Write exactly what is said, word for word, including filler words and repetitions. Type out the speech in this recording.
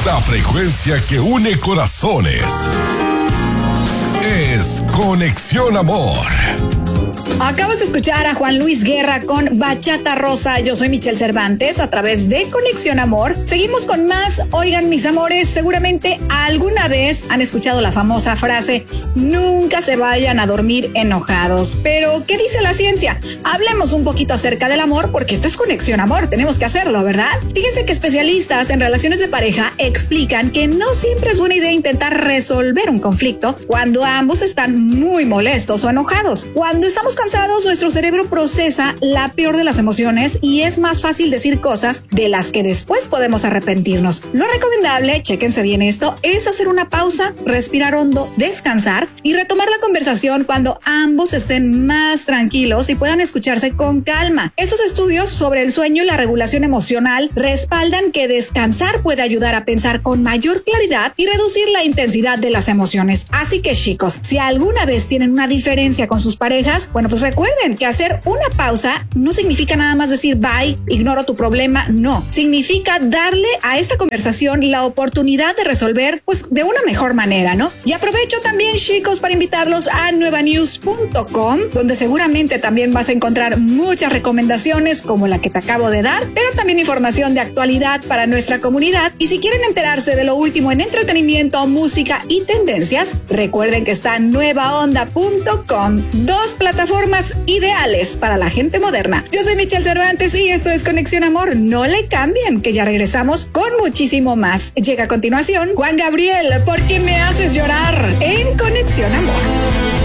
La frecuencia que une corazones es Conexión Amor. Acabas de escuchar a Juan Luis Guerra con Bachata Rosa. Yo soy Michelle Cervantes a través de Conexión Amor. Seguimos con más. Oigan, mis amores, seguramente alguna vez han escuchado la famosa frase: nunca se vayan a dormir enojados. Pero, ¿qué dice la ciencia? Hablemos un poquito acerca del amor, porque esto es Conexión Amor. Tenemos que hacerlo, ¿verdad? Fíjense que especialistas en relaciones de pareja explican que no siempre es buena idea intentar resolver un conflicto cuando ambos están muy molestos o enojados. Cuando estamos cansados, nuestro cerebro procesa la peor de las emociones y es más fácil decir cosas de las que después podemos arrepentirnos. Lo recomendable, chéquense bien esto, es hacer una pausa, respirar hondo, descansar y retomar la conversación cuando ambos estén más tranquilos y puedan escucharse con calma. Estos estudios sobre el sueño y la regulación emocional respaldan que descansar puede ayudar a pensar con mayor claridad y reducir la intensidad de las emociones. Así que, chicos, si alguna vez tienen una diferencia con sus parejas, bueno, pues recuerden que hacer una pausa no significa nada más decir bye, ignoro tu problema, no. Significa darle a esta conversación la oportunidad de resolver, pues, de una mejor manera, ¿no? Y aprovecho también, chicos, para invitarlos a nueva news punto com, donde seguramente también vas a encontrar muchas recomendaciones como la que te acabo de dar, pero también información de actualidad para nuestra comunidad. Y si quieren enterarse de lo último en entretenimiento, música y tendencias, recuerden que está nueva onda punto com, dos plataformas ideales para la gente moderna. Yo soy Michelle Cervantes y esto es Conexión Amor. No le cambien, que ya regresamos con muchísimo más. Llega a continuación Juan Gabriel, ¿por qué me haces llorar? En Conexión Amor.